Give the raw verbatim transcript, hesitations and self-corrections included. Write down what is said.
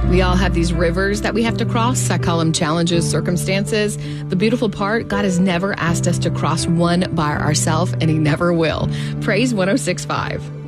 We all have these rivers that we have to cross. I call them challenges, circumstances. The beautiful part, God has never asked us to cross one by ourselves, and he never will. Praise one oh six point five.